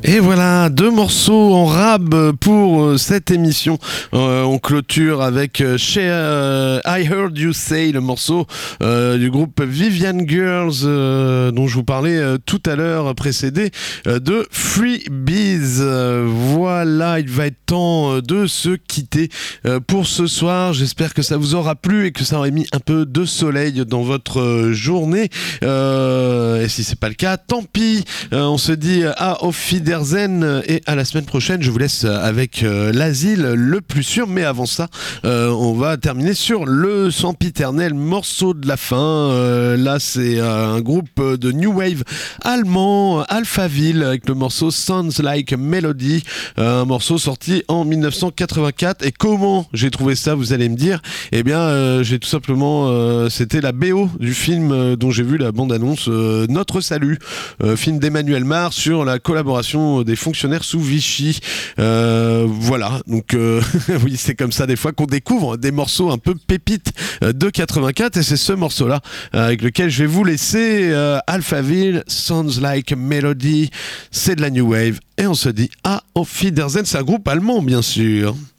Et voilà, deux morceaux en rab pour cette émission. On clôture avec I Heard You Say, le morceau du groupe Vivian Girls dont je vous parlais tout à l'heure, précédé de Freebies. Voilà, il va être temps de se quitter pour ce soir. J'espère que ça vous aura plu et que ça aurait mis un peu de soleil dans votre journée. Et si c'est pas le cas, tant pis. On se dit à Auf Wiedersehen et à la semaine prochaine. Je vous laisse avec l'asile le plus sûr, mais avant ça on va terminer sur le sempiternel morceau de la fin. Là c'est un groupe de New Wave allemand, Alphaville, avec le morceau Sounds Like a Melody, un morceau sorti en 1984. Et comment j'ai trouvé ça, vous allez me dire? Eh bien j'ai tout simplement c'était la BO du film dont j'ai vu la bande-annonce, Notre Salut, film d'Emmanuel Mar sur la collaboration des fonctionnaires sous Vichy. Voilà, donc oui, c'est comme ça des fois qu'on découvre des morceaux un peu pépites de 84, et c'est ce morceau-là avec lequel je vais vous laisser. Alphaville, Sounds Like a Melody, c'est de la New Wave, et on se dit à Auf Wiedersehen. C'est un groupe allemand, bien sûr.